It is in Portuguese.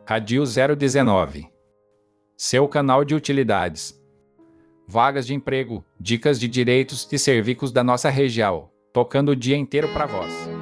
Radio 019. Seu canal de utilidades. Vagas de emprego, dicas de direitos e serviços da nossa região, tocando o dia inteiro para vós.